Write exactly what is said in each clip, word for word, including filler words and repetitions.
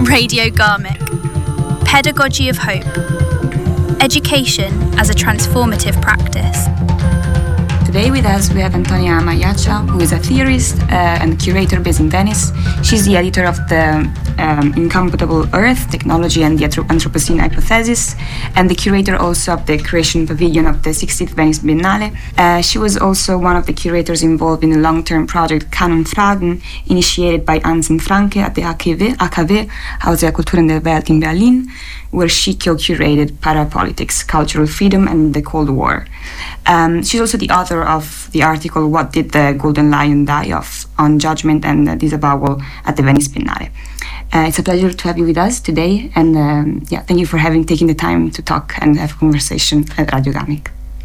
Radio Garmic. Pedagogy of Hope. Education as a transformative practice. Today with us we have Antonia Maiaccia, who is a theorist uh, and curator based in Venice. She's the editor of the um, Incomputable Earth, Technology and the Anthropocene Hypothesis, and the curator also of the Creation Pavilion of the sixtieth Venice Biennale. Uh, she was also one of the curators involved in the long-term project Kanon Fragen, initiated by Anselm Franke at the A K W, A K W, Haus der Kulturen der Welt in Berlin, where she co-curated Parapolitics, Cultural Freedom and the Cold War. Um, she's also the author of the article What Did the Golden Lion Die Of? On Judgment and uh, Disavowal at the Venice Biennale. Uh, it's a pleasure to have you with us today, and um, yeah, thank you for having taken the time to talk and have a conversation at Radio Garmic.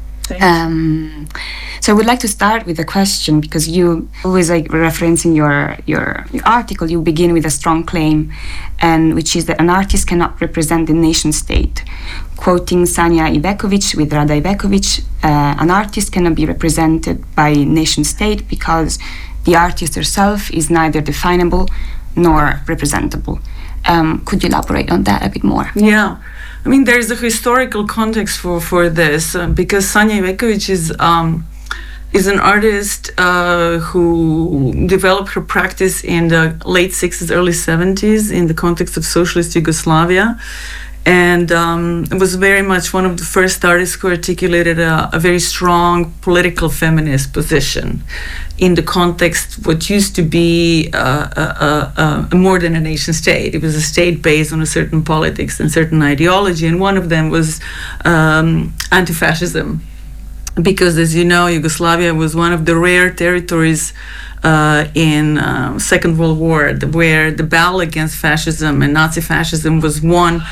Um, so I would like to start with a question, because you always like referencing your, your your article, you begin with a strong claim, and which is that an artist cannot represent the nation state. Quoting Sanja Ivekovic with Rada Ivekovic, uh, an artist cannot be represented by nation state because the artist herself is neither definable nor representable. Um, could you elaborate on that a bit more? Yeah. I mean, there's a historical context for, for this, uh, because Sanja Ivekovic is um, is an artist uh, who developed her practice in the late sixties, early seventies in the context of socialist Yugoslavia, and um, was very much one of the first artists who articulated a, a very strong political feminist position in the context what used to be uh, a, a, a more than a nation state. It was a state based on a certain politics and certain ideology, and one of them was um, anti-fascism. Because, as you know, Yugoslavia was one of the rare territories uh, in uh, Second World War where the battle against fascism and Nazi fascism was won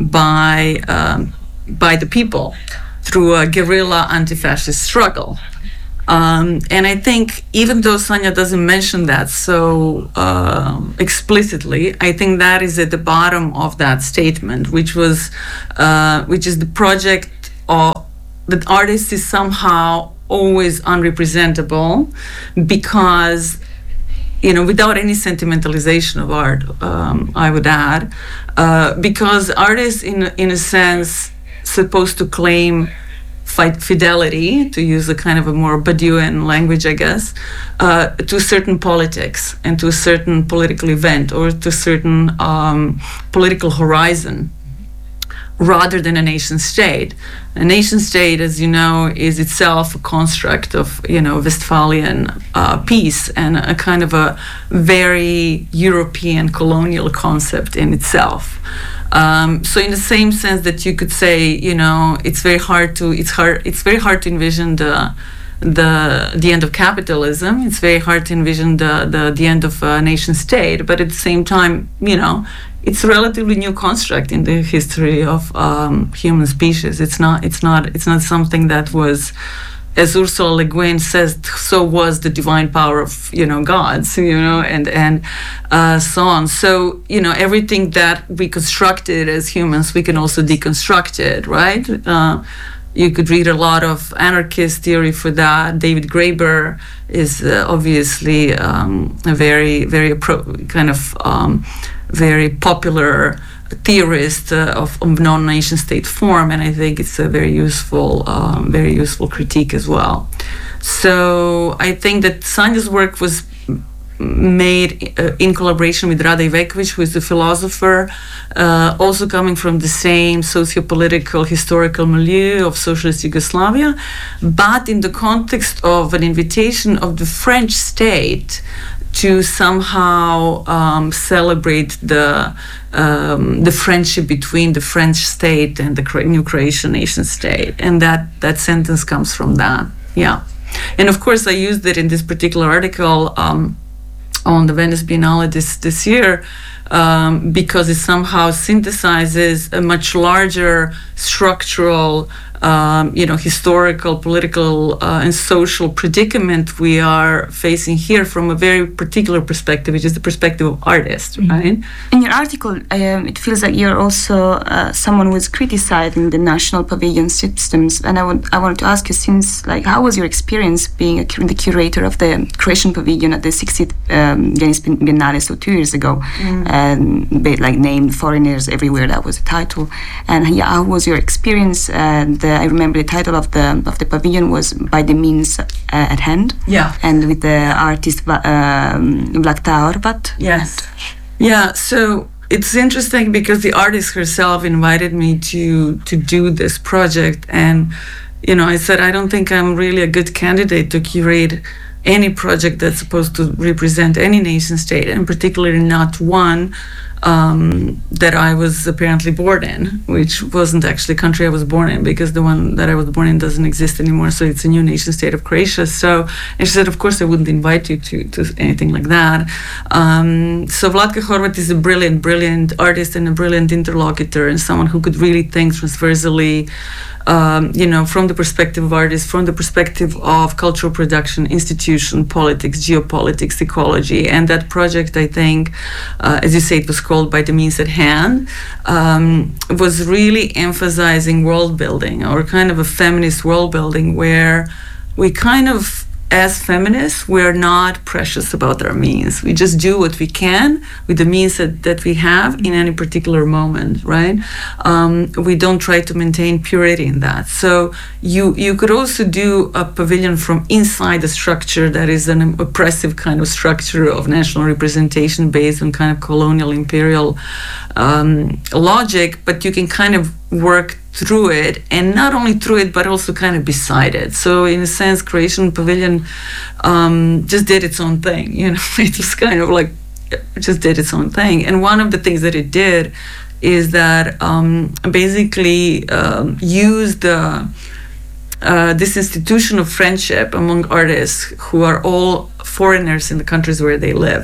by um, by the people through a guerrilla anti-fascist struggle. Um, and I think even though Sanja doesn't mention that so uh, explicitly, I think that is at the bottom of that statement, which was uh, which is the project of that artist is somehow always unrepresentable, because, you know, without any sentimentalization of art, um, I would add, uh, because artists, in in a sense, supposed to claim fight fidelity, to use a kind of a more Badiouian language, I guess, uh, to certain politics and to a certain political event or to a certain um, political horizon, rather than a nation state. A nation state, as you know, is itself a construct of, you know, Westphalian uh, peace and a kind of a very European colonial concept in itself. Um, so in the same sense that you could say, you know, it's very hard to it's hard it's very hard to envision the the the end of capitalism. It's very hard to envision the the, the end of a nation state. But at the same time, you know, it's a relatively new construct in the history of um, human species. It's not it's not it's not something that was, as Ursula Le Guin says, so was the divine power of, you know, gods, you know, and and uh, so on. So, you know, everything that we constructed as humans, we can also deconstruct it, right? Uh, you could read a lot of anarchist theory for that. David Graeber is uh, obviously um, a very, very appro- kind of um, very popular theorist uh, of, of non-nation state form, and I think it's a very useful, um, very useful critique as well. So I think that Sanja's work was made uh, in collaboration with Rada Ivekovic, who is a philosopher, uh, also coming from the same socio-political historical milieu of socialist Yugoslavia, but in the context of an invitation of the French state to somehow um, celebrate the um, the friendship between the French state and the cre- new Croatian nation state, and that that sentence comes from that. Yeah, and of course I used it in this particular article um, on the Venice Biennale this this year um, because it somehow synthesizes a much larger structural um, you know, historical, political, uh, and social predicament we are facing here from a very particular perspective, which is the perspective of artists, mm-hmm. right? In your article, um, it feels like you're also uh, someone who is criticizing the national pavilion systems, and I want I wanted to ask you, since like, how was your experience being a, the curator of the Croatian pavilion at the sixtieth um, Venice Biennale, so two years ago, mm. and like named Foreigners Everywhere, that was the title, and yeah, how was your experience? And uh, I remember the title of the of the pavilion was By the Means uh, at Hand, yeah, and with the artist um, Vlakta Horvat. Yes, yeah. So it's interesting because the artist herself invited me to to do this project, and you know, I said I don't think I'm really a good candidate to curate any project that's supposed to represent any nation state, and particularly not one um, that I was apparently born in, which wasn't actually the country I was born in, because the one that I was born in doesn't exist anymore, so it's a new nation state of Croatia. So, and she said, of course I wouldn't invite you to, to anything like that. Um, so Vlatko Horvat is a brilliant, brilliant artist and a brilliant interlocutor, and someone who could really think transversally, Um, you know, from the perspective of artists, from the perspective of cultural production, institution, politics, geopolitics, ecology. And that project, I think, uh, as you say, it was called By the Means at Hand, um, was really emphasizing world building, or kind of a feminist world building, where we kind of, as feminists, we're not precious about our means. We just do what we can with the means that, that we have in any particular moment, right? Um, we don't try to maintain purity in that. So you you could also do a pavilion from inside a structure that is an oppressive kind of structure of national representation based on kind of colonial imperial um, logic, but you can kind of work through it, and not only through it, but also kind of beside it. So in a sense, Croatian Pavilion um, just did its own thing, you know. It was kind of like, it just did its own thing. And one of the things that it did is that um, basically um, used the uh, this institution of friendship among artists who are all foreigners in the countries where they live.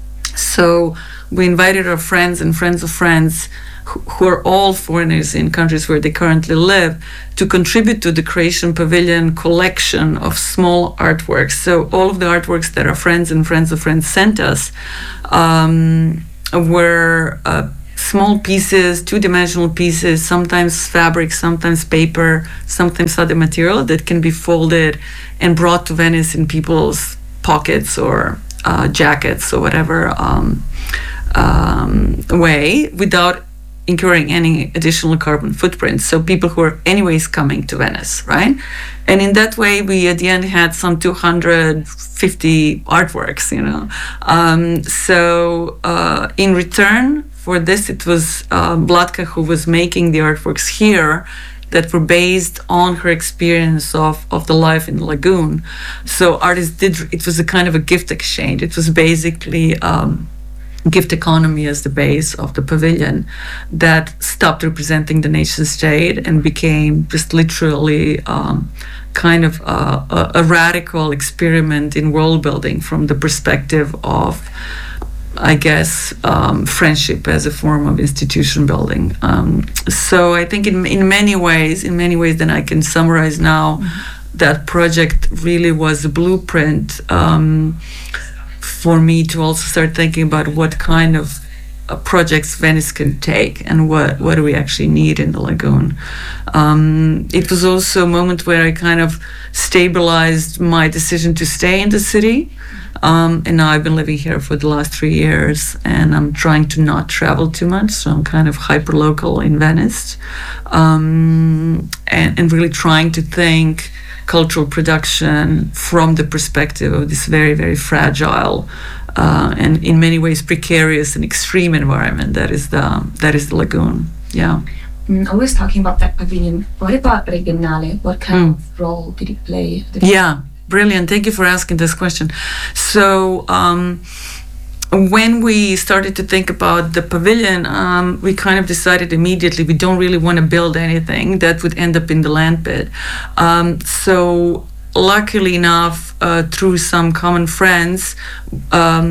So we invited our friends and friends of friends who are all foreigners in countries where they currently live to contribute to the Croatian Pavilion collection of small artworks. So all of the artworks that our friends and friends of friends sent us um, were uh, small pieces, two-dimensional pieces, sometimes fabric, sometimes paper, sometimes other material that can be folded and brought to Venice in people's pockets or uh, jackets or whatever um, um, way, without incurring any additional carbon footprint. So people who are anyways coming to Venice, right? And in that way, we at the end had some two hundred fifty artworks, you know. Um, so uh, in return for this, it was uh, Vlatko who was making the artworks here that were based on her experience of, of the life in the lagoon. So artists did, it was a kind of a gift exchange. It was basically um, gift economy as the base of the pavilion that stopped representing the nation state and became just literally um, kind of a, a, a radical experiment in world building from the perspective of, I guess, um, friendship as a form of institution building. Um, so I think in in many ways, in many ways, then I can summarize now, mm-hmm. that project really was a blueprint um, for me to also start thinking about what kind of uh, projects Venice can take and what, what do we actually need in the lagoon. Um, it was also a moment where I kind of stabilized my decision to stay in the city. Um, and now I've been living here for the last three years and I'm trying to not travel too much. So I'm kind of hyper-local in Venice um, and, and really trying to think cultural production from the perspective of this very, very fragile uh, and in many ways precarious and extreme environment that is the that is the lagoon. Yeah. Mm, I was talking about that pavilion. What about Biennale? What kind mm. of role did it play? Yeah, brilliant. Thank you for asking this question. So um, when we started to think about the pavilion, um, we kind of decided immediately we don't really want to build anything that would end up in the land pit. Um, so luckily enough, uh, through some common friends, um,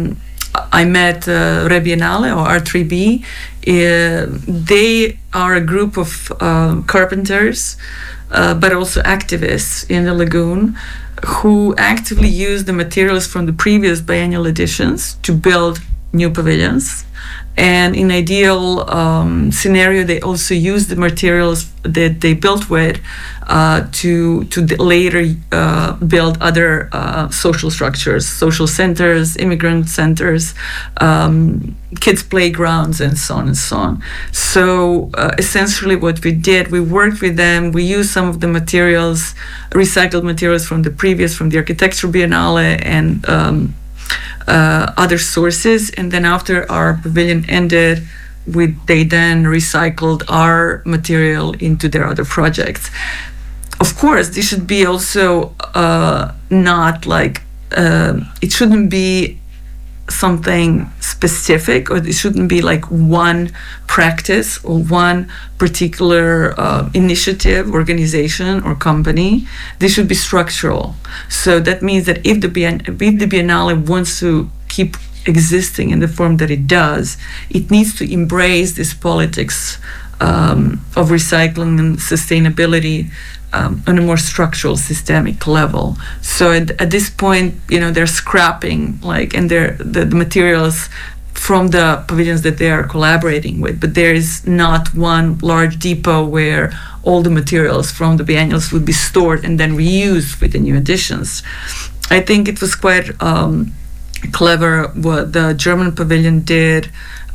I met uh, Rebiennale or R three B. Uh, they are a group of uh, carpenters, uh, but also activists in the lagoon, who actively use the materials from the previous biennial editions to build new pavilions. And in ideal um, scenario, they also use the materials that they built with uh, to to later uh, build other uh, social structures, social centers, immigrant centers, um, kids' playgrounds, and so on and so on. So uh, essentially what we did, we worked with them, we used some of the materials, recycled materials from the previous, from the Architecture Biennale, and um, Uh, other sources, and then after our pavilion ended, we they then recycled our material into their other projects. Of course, this should be also uh, not like uh, it shouldn't be something specific, or it shouldn't be like one practice or one particular uh, initiative, organization, or company. This should be structural. So that means that if the Bien- if the Biennale wants to keep existing in the form that it does, it needs to embrace this politics um, of recycling and sustainability Um, on a more structural, systemic level. So at, at this point, you know, they're scrapping, like, and they're the, the materials from the pavilions that they are collaborating with. But there is not one large depot where all the materials from the biennials would be stored and then reused with the new editions. I think it was quite um, clever what the German pavilion did.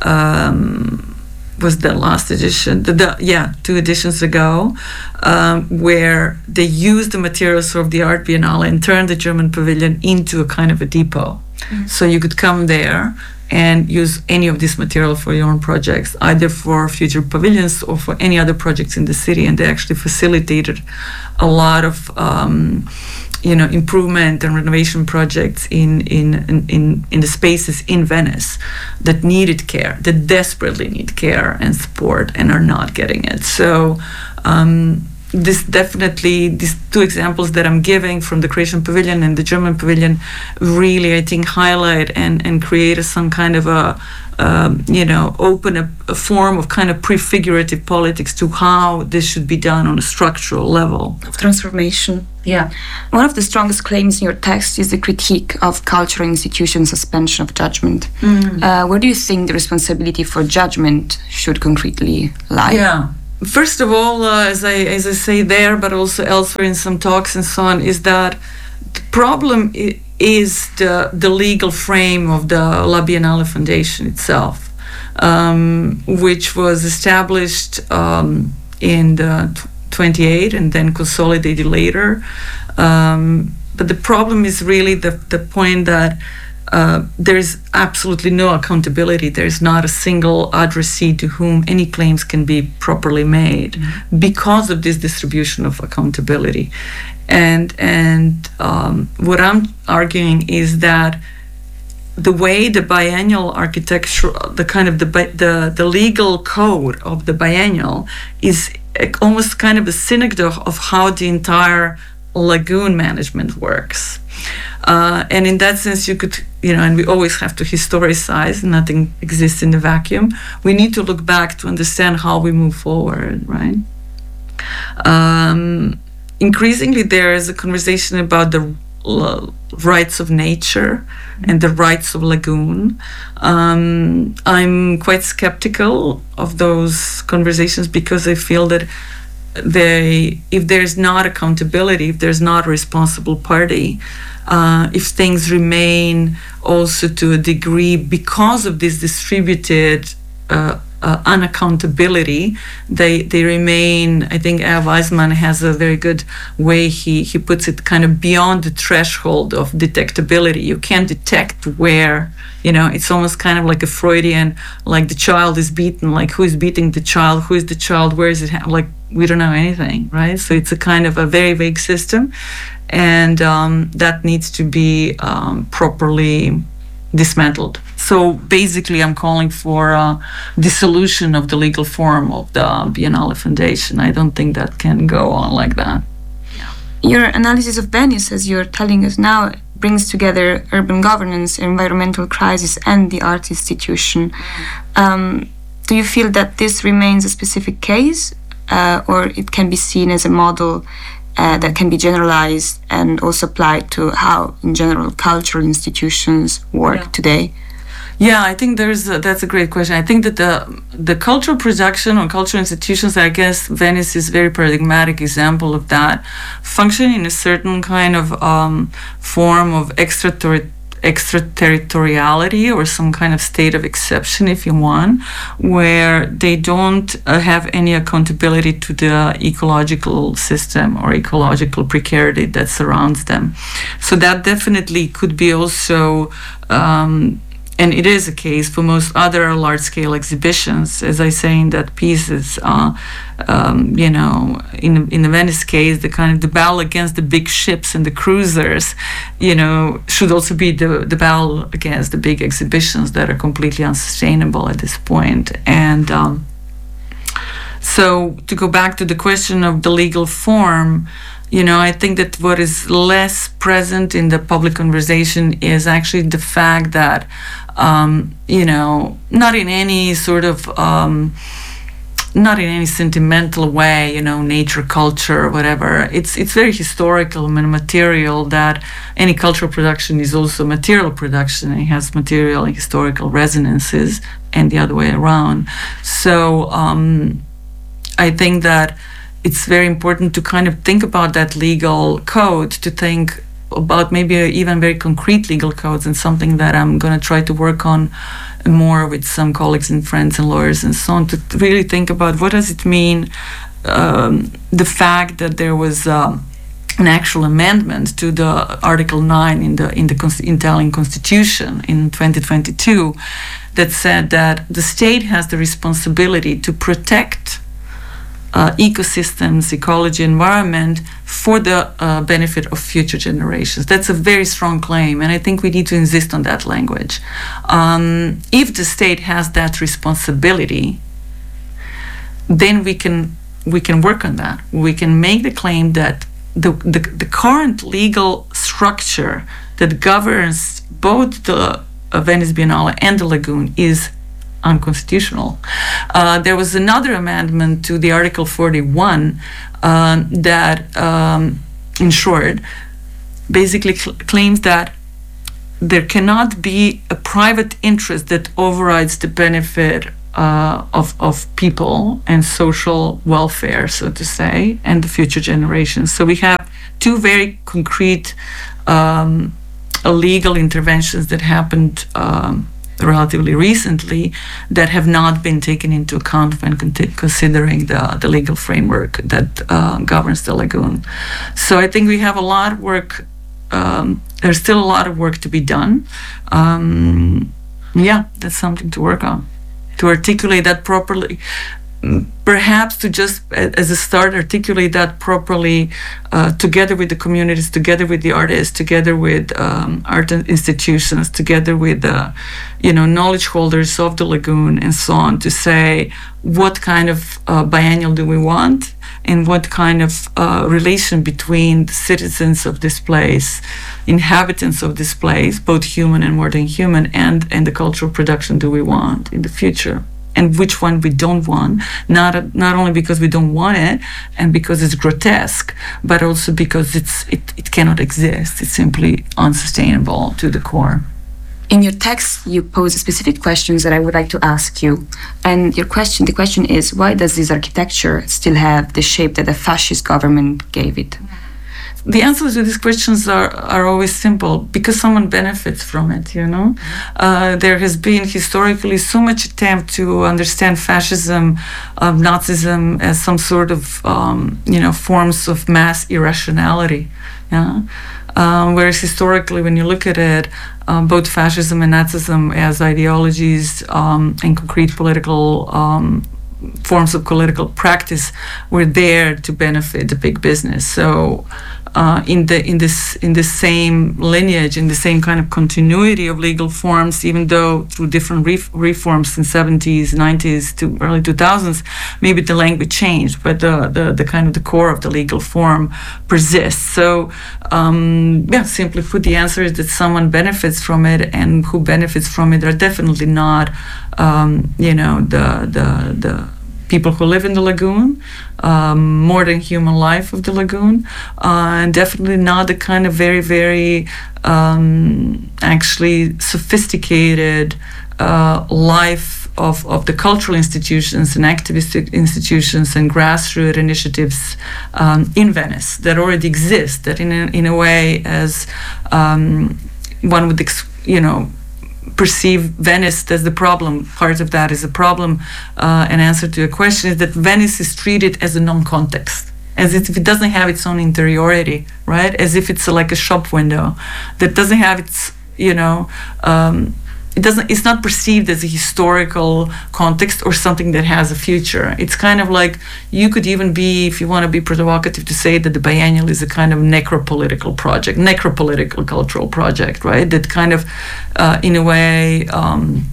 Um, was the last edition, the, the yeah, two editions ago, um, where they used the materials of the Art Biennale and turned the German pavilion into a kind of a depot. Mm-hmm. So you could come there and use any of this material for your own projects, either for future pavilions or for any other projects in the city. And they actually facilitated a lot of um, you know, improvement and renovation projects in, in, in, in the spaces in Venice that needed care, that desperately need care and support and are not getting it. So um, this definitely, these two examples that I'm giving from the Croatian Pavilion and the German Pavilion really, I think, highlight and, and create a, some kind of a, um, you know, open a, a form of kind of prefigurative politics to how this should be done on a structural level. Of transformation. Yeah. One of the strongest claims in your text is the critique of cultural institution suspension of judgment. Mm. Uh, where do you think the responsibility for judgment should concretely lie? Yeah. First of all, uh, as I as I say there, but also elsewhere in some talks and so on, is that the problem i- is the the legal frame of the La Biennale Foundation itself, um, which was established um, in the twenty-eight and then consolidated later. Um, but the problem is really the the point that Uh, there is absolutely no accountability. There is not a single addressee to whom any claims can be properly made mm-hmm. because of this distribution of accountability. And and um, what I'm arguing is that the way the biennial architecture, the kind of the the, the legal code of the biennial is almost kind of a synecdoche of how the entire lagoon management works. Uh, and in that sense, you could, you know, and we always have to historicize, nothing exists in the vacuum. We need to look back to understand how we move forward, right? Um, increasingly, there is a conversation about the l- rights of nature and the rights of lagoon. Um, I'm quite skeptical of those conversations because I feel that they, if there's not accountability, if there's not a responsible party, uh, if things remain also to a degree because of this distributed uh, uh, unaccountability, they they remain. I think Av Weizmann has a very good way he he puts it, kind of beyond the threshold of detectability. You can't detect where, you know, it's almost kind of like a Freudian, like the child is beaten, like who is beating the child, who is the child, where is it, ha- like we don't know anything, right? So it's a kind of a very vague system, and um, that needs to be um, properly dismantled. So basically, I'm calling for a dissolution of the legal form of the Biennale Foundation. I don't think that can go on like that. Your analysis of Venice, as you're telling us now, brings together urban governance, environmental crisis, and the art institution. Um, do you feel that this remains a specific case, uh, or it can be seen as a model uh, that can be generalized and also applied to how, in general, cultural institutions work yeah. today? Yeah, I think there's a, that's a great question. I think that the the cultural production or cultural institutions, I guess Venice is a very paradigmatic example of that, function in a certain kind of um, form of extraterritorial extraterritoriality or some kind of state of exception, if you want, where they don't uh, have any accountability to the ecological system or ecological precarity that surrounds them. So that definitely could be also um, and it is a case for most other large-scale exhibitions. As I say in that piece, is, uh, um, you know, in in the Venice case, the kind of the battle against the big ships and the cruisers, you know, should also be the, the battle against the big exhibitions that are completely unsustainable at this point. And um, so to go back to the question of the legal form, you know, I think that what is less present in the public conversation is actually the fact that, um, you know, not in any sort of, um, not in any sentimental way, you know, nature, culture, whatever. It's it's very historical and material, that any cultural production is also material production, and it has material and historical resonances, and the other way around. So um, I think that it's very important to kind of think about that legal code, to think about maybe even very concrete legal codes, and something that I'm going to try to work on more with some colleagues and friends and lawyers and so on, to really think about what does it mean, um, the fact that there was um, an actual amendment to the Article nine in the in the Italian Constitution in twenty twenty-two that said that the state has the responsibility to protect Uh, ecosystems, ecology, environment for the uh, benefit of future generations. That's a very strong claim, and I think we need to insist on that language. Um, if the state has that responsibility, then we can we can work on that. We can make the claim that the the, the current legal structure that governs both the uh, Venice Biennale and the Lagoon is unconstitutional. Uh, there was another amendment to the Article forty-one uh, that, um, in short, basically cl- claims that there cannot be a private interest that overrides the benefit uh, of, of people and social welfare, so to say, and the future generations. So we have two very concrete um, legal interventions that happened um, relatively recently that have not been taken into account when con- considering the, the legal framework that uh, governs the lagoon. So I think we have a lot of work, um, there's still a lot of work to be done. Um, yeah, that's something to work on, to articulate that properly. Perhaps to just, as a start, articulate that properly uh, together with the communities, together with the artists, together with um, art institutions, together with the, you know, knowledge holders of the lagoon and so on, to say what kind of uh, biennial do we want, and what kind of uh, relation between the citizens of this place, inhabitants of this place, both human and more than human, and, and the cultural production do we want in the future. And which one we don't want, not not only because we don't want it and because it's grotesque, but also because it's it, it cannot exist. It's simply unsustainable to the core. In your text, you pose specific questions that I would like to ask you. And your question, the question is, why does this architecture still have the shape that the fascist government gave it? The answers to these questions are, are always simple, because someone benefits from it, you know? Uh, there has been historically so much attempt to understand fascism, um, Nazism as some sort of, um, you know, forms of mass irrationality, yeah? Um, whereas historically, when you look at it, um, both fascism and Nazism as ideologies um, and concrete political um, forms of political practice were there to benefit the big business. So uh, in the in this in the same lineage, in the same kind of continuity of legal forms, even though through different re- reforms in seventies, nineties to early two thousands, maybe the language changed, but the, the, the kind of the core of the legal form persists. So um, yeah, simply put, the answer is that someone benefits from it, and who benefits from it are definitely not um, you know the the the people who live in the lagoon, um, more than human life of the lagoon, uh, and definitely not the kind of very, very um, actually sophisticated uh, life of, of the cultural institutions and activist institutions and grassroots initiatives um, in Venice that already exist, that in a, in a way, as um, one would, ex- you know, perceive Venice as the problem. Part of that is a problem. Uh, an answer to your question is that Venice is treated as a non-context, as if it doesn't have its own interiority, right? As if it's a, like a shop window that doesn't have its, you know, um, it doesn't. It's not perceived as a historical context or something that has a future. It's kind of like, you could even be, if you want to be provocative, to say that the biennial is a kind of necropolitical project, necropolitical cultural project, right? That kind of, uh, in a way, um,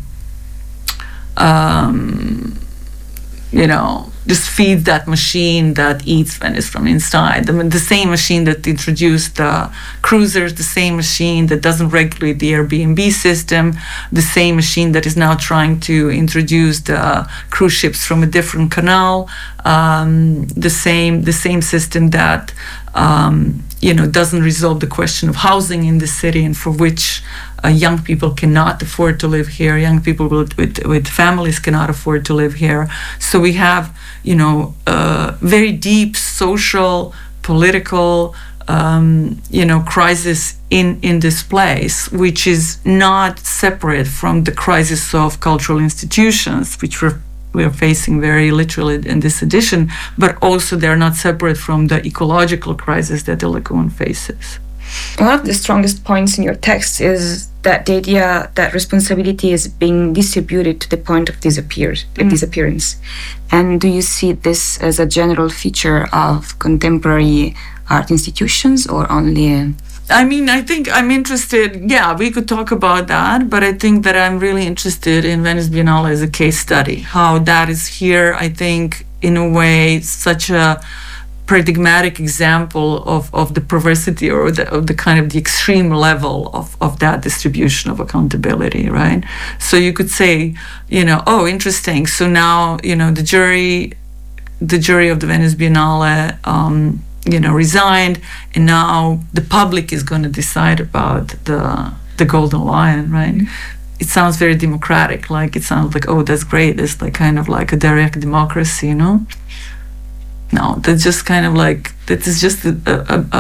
um, you know, just feeds that machine that eats Venice from inside. I mean, the same machine that introduced uh, cruisers, the same machine that doesn't regulate the Airbnb system, the same machine that is now trying to introduce the cruise ships from a different canal, um, the same the same system that um, you know doesn't resolve the question of housing in the city, and for which Uh, young people cannot afford to live here. Young people with, with, with families cannot afford to live here. So we have, you know, uh, very deep social, political, um, you know, crisis in, in this place, which is not separate from the crisis of cultural institutions, which we're we are facing very literally in this edition, but also they're not separate from the ecological crisis that the lagoon faces. One of the strongest points in your text is that the idea that responsibility is being distributed to the point of disappear, mm. disappearance. And do you see this as a general feature of contemporary art institutions, or only... I mean, I think I'm interested, yeah, we could talk about that, but I think that I'm really interested in Venice Biennale as a case study, how that is here, I think, in a way, such a paradigmatic example of, of the perversity, or the, of the kind of the extreme level of, of that distribution of accountability, right? So you could say, you know, oh, interesting. So now, you know, the jury, the jury of the Venice Biennale, um, you know, resigned, and now the public is going to decide about the the Golden Lion, right? Mm-hmm. It sounds very democratic. Like, it sounds like, oh, that's great. It's like kind of like a direct democracy, you know? No, that's just kind of like, that is just a, a, a